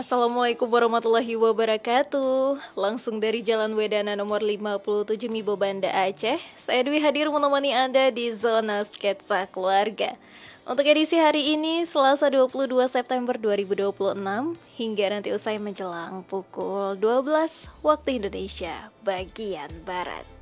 Assalamualaikum warahmatullahi wabarakatuh. Langsung dari Jalan Wedana nomor 57 Mibo Banda Aceh, saya Dwi hadir menemani Anda di Zona Sketsa Keluarga. Untuk edisi hari ini, Selasa 22 September 2026, hingga nanti usai menjelang pukul 12 waktu Indonesia bagian Barat.